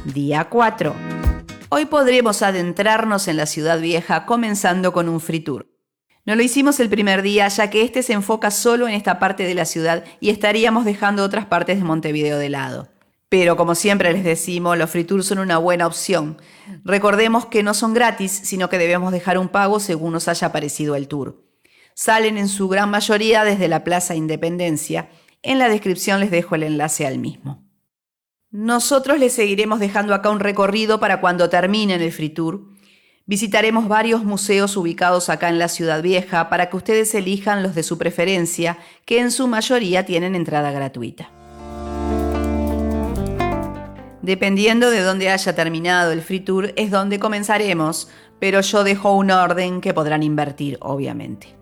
Día 4. Hoy podremos adentrarnos en la ciudad vieja comenzando con un free tour. No lo hicimos el primer día ya que este se enfoca solo en esta parte de la ciudad y estaríamos dejando otras partes de Montevideo de lado. Pero como siempre les decimos, los free tours son una buena opción. Recordemos que no son gratis, sino que debemos dejar un pago según nos haya parecido el tour. Salen en su gran mayoría desde la Plaza Independencia. En la descripción les dejo el enlace al mismo. Nosotros les seguiremos dejando acá un recorrido para cuando terminen el free tour. Visitaremos varios museos ubicados acá en la Ciudad Vieja para que ustedes elijan los de su preferencia, que en su mayoría tienen entrada gratuita. Dependiendo de dónde haya terminado el free tour es donde comenzaremos, pero yo dejo un orden que podrán invertir, obviamente.